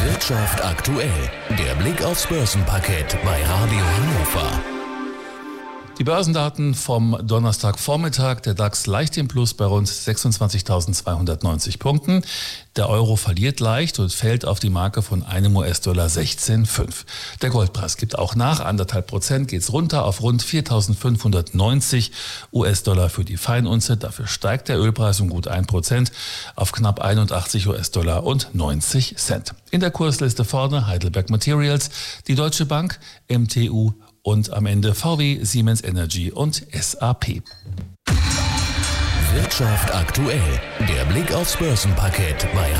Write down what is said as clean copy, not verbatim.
Wirtschaft aktuell. Der Blick aufs Börsenparkett bei Radio Hannover. Die Börsendaten vom Donnerstagvormittag. Der DAX leicht im Plus bei rund 26.290 Punkten. Der Euro verliert leicht und fällt auf die Marke von einem US-Dollar 16,5. Der Goldpreis gibt auch nach. 1,5% geht's runter auf rund 4.590 US-Dollar für die Feinunze. Dafür steigt der Ölpreis um gut 1% auf knapp 81 US-Dollar und 90 Cent. In der Kursliste vorne Heidelberg Materials, die Deutsche Bank, MTU und am Ende VW, Siemens Energy und SAP. Wirtschaft aktuell. Der Blick aufs Börsenparkett bei